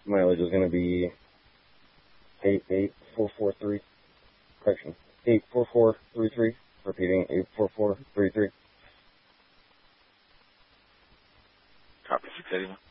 Mileage is going to be 88443. Correction, 84433. Repeating, 84433. Copy 681.